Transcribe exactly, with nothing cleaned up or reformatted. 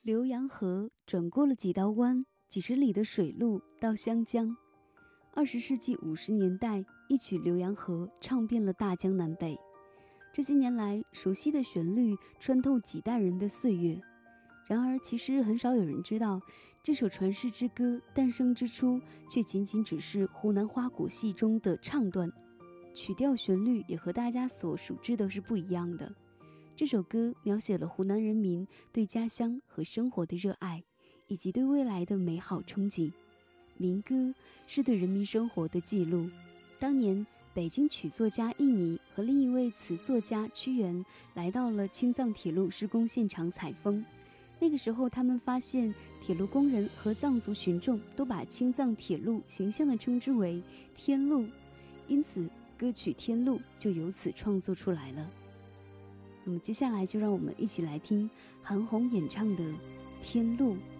浏阳河转过了几道弯，几十里的水路到湘江。二十世纪五十年代，一曲《浏阳河》唱遍了大江南北。这些年来，熟悉的旋律穿透几代人的岁月。然而，其实很少有人知道，这首传世之歌诞生之初，却仅仅只是湖南花鼓戏中的唱段，曲调旋律也和大家所熟知的是不一样的。这首歌描写了湖南人民对家乡和生活的热爱，以及对未来的美好憧憬。民歌是对人民生活的记录。当年，北京曲作家易泥和另一位词作家屈原来到了青藏铁路施工现场采风。那个时候，他们发现铁路工人和藏族群众都把青藏铁路形象地称之为天路，因此歌曲《天路》就由此创作出来了。那么接下来就让我们一起来听韩红演唱的《天路》。